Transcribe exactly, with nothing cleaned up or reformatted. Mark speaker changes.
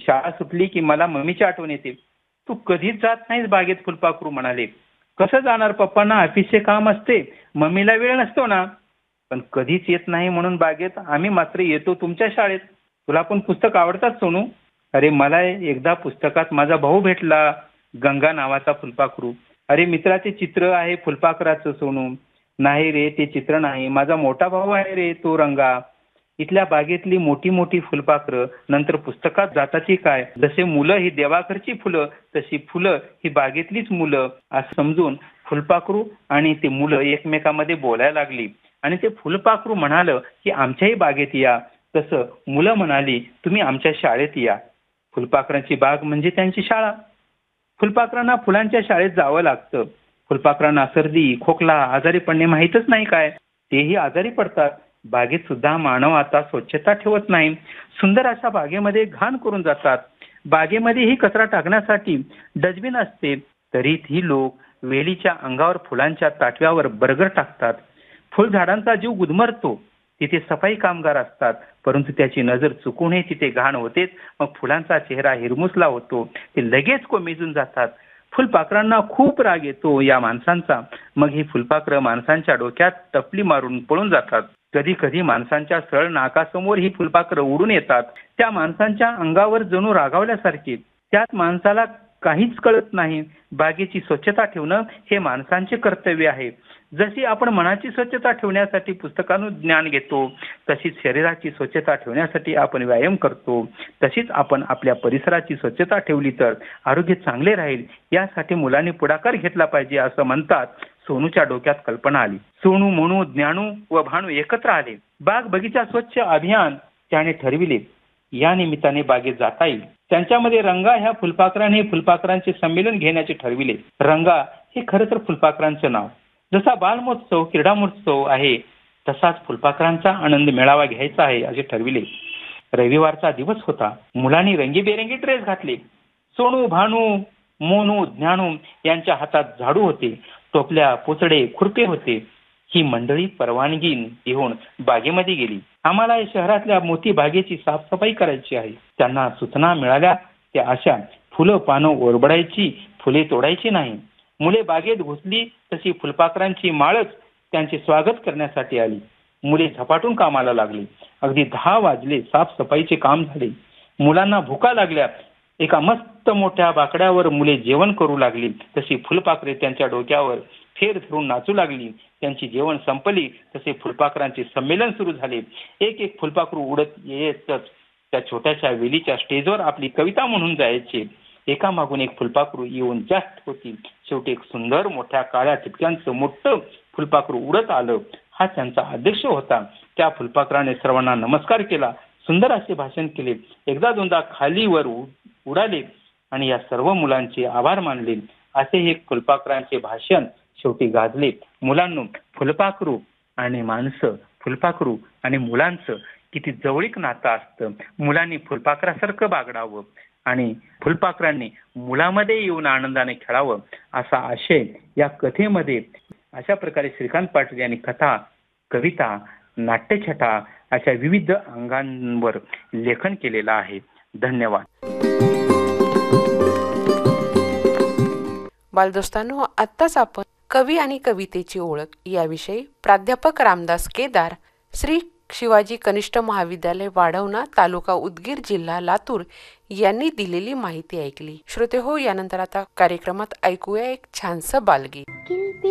Speaker 1: शाळा सुटली की मला मम्मीची आठवण येते. तू कधीच जात नाहीस बागेत, फुलपाखरू म्हणाले. कसं जाणार, पप्पांना ऑफिसचे काम असते, मम्मीला वेळ नसतो ना. पण कधीच येत नाही म्हणून बागेत आम्ही मात्र येतो तुमच्या शाळेत. तुला पण पुस्तक आवडतात सोनू? अरे मला एकदा पुस्तकात माझा भाऊ भेटला, गंगा नावाचा फुलपाखरू. अरे मित्राचे चित्र आहे फुलपाखराचं सोनू. नाही रे, ते चित्र नाही, माझा मोठा भाऊ आहे रे तो रंगा. इथल्या बागेतली मोठी मोठी फुलपाखरं नंतर पुस्तकात जाताची काय. जसे मुलं ही देवाघरची फुलं, तशी फुलं ही बागेतलीच मुलं असं समजून फुलपाखरू आणि ते मुलं एकमेकांमध्ये बोलायला लागली. आणि ते फुलपाखरू म्हणालं की आमच्याही बागेत या. तसं मुलं म्हणाली तुम्ही आमच्या शाळेत या. फुलपाखरांची बाग म्हणजे त्यांची शाळा. फुलपाखरांना फुलांच्या शाळेत जावं लागतं. फुलपाखरांना सर्दी, खोकला, आजारी पडणे माहीतच नाही काय. तेही आजारी पडतात. बागेत सुद्धा मानव आता स्वच्छता ठेवत नाही. सुंदर अशा बागेमध्ये घाण करून जातात. बागेमध्येही कचरा टाकण्यासाठी डस्टबिन असते, तरीही लोक वेलीच्या अंगावर फुलांच्या ताटव्यावर बर्गर टाकतात. फुलझाडांचा जीव गुदमरतो. तिथे सफाई कामगार असतात, परंतु त्याची नजर चुकूनही तिथे घाण होतेच. मग फुलांचा चेहरा हिरमुसला होतो. ते लगेच कोमेजून जातात. फुलपाखरांना खूप राग येतो या माणसांचा. मग ही फुलपाखरं माणसांच्या डोक्यात टपली मारून पळून जातात. कधी कधी माणसांच्या सरळ नाकासमोर ही फुलपाखरं उडून येतात. त्या माणसांच्या अंगावर जणू रागावल्यासारखी. त्यात माणसाला काहीच कळत नाही. बागेची स्वच्छता ठेवणं हे माणसांचे कर्तव्य आहे. जशी आपण मनाची स्वच्छता ठेवण्यासाठी पुस्तकातून ज्ञान घेतो, तशीच शरीराची स्वच्छता ठेवण्यासाठी आपण व्यायाम करतो. तशीच आपण आपल्या परिसराची स्वच्छता ठेवली तर आरोग्य चांगले राहील. यासाठी मुलांनी पुढाकार घेतला पाहिजे असं म्हणतात. सोनूच्या डोक्यात कल्पना आली. सोनू, मोनू, ज्ञानू व भानू एकत्र आले. बाग बगीचा स्वच्छ अभियान त्याने ठरविले. या निमित्ताने बागेत जाता येईल. त्यांच्यामध्ये रंगा ह्या फुलपाखराने फुलपाखरांचे संमेलन घेण्याचे ठरविले. रंगा हे खरं तर फुलपाखरांचं नाव. जसा बालमहोत्सव, क्रीडा महोत्सव आहे, तसाच फुलपाखरांचा आनंद मेळावा घ्यायचा आहे असे ठरविले. रविवारचा दिवस होता. मुलांनी रंगीबेरंगी ड्रेस घातले. सोनू, भानू, मोनू, ज्ञानू यांच्या हातात झाडू होते, टोपल्या, पोचडे, खुरपे होते. ही मंडळी परवानगी घेऊन बागेमध्ये गेली. आम्हाला या शहरातल्या मोठी बागेची साफसफाई करायची आहे. त्यांना सूचना मिळाल्या त्या अशा: फुलं पानं ओरबडायची, फुले तोडायची नाही. मुले बागेत घुसली तशी फुलपाखरांची माळच त्यांचे स्वागत करण्यासाठी आली. मुले झपाटून कामाला लागली. अगदी दहा वाजले. साफसफाईचे काम झाले. मुलांना भुका लागल्या. एका मस्त मोठ्या बाकड्यावर मुले जेवण करू लागली. तशी फुलपाखरे त्यांच्या डोक्यावर फेर धरून नाचू लागली. त्यांची जेवण संपली तसे फुलपाखरांचे संमेलन सुरू झाले. एक एक फुलपाखरू उडत येतच त्या छोट्याशा वेलीच्या स्टेजवर आपली कविता म्हणून जायचे. एकामागून एक फुलपाखरू येऊन जास्त होती. शेवटी एक सुंदर मोठ्या काळ्या ठिपक्यांचं मोठं फुलपाखरू उडत आलं. हा त्यांचा अध्यक्ष होता. त्या फुलपाखराने सर्वांना नमस्कार केला. सुंदर असे भाषण केले. एकदा दोनदा खाली वर उडाले आणि या सर्व मुलांचे आभार मानले. असे हे फुलपाखरांचे भाषण शेवटी गाजले. मुलांनो, फुलपाखरू आणि माणसं, फुलपाखरू आणि मुलांचं किती जवळीक नातं असतं. मुलांनी फुलपाखरासारखं बागडावं आणि फुलपाखरांनी मुलामध्ये येऊन आनंदाने खेळावं असा आशय या कथेमध्ये अशा प्रकारे श्रीकांत पाटील यांनी कथा, कविता, नाट्यछटा अशा विविध अंगांवर लेखन केलेलं आहे. धन्यवाद.
Speaker 2: बालदोस्तांनो, आत्ताच आपण कवी आणि कवितेची ओळख याविषयी प्राध्यापक रामदास केदार, श्री शिवाजी कनिष्ठ महाविद्यालय वाढवणा, तालुका उदगीर, जिल्हा लातूर यांनी दिलेली माहिती ऐकली. श्रोते हो, यानंतर आता कार्यक्रमात ऐकूया एक छानसं बालगीत.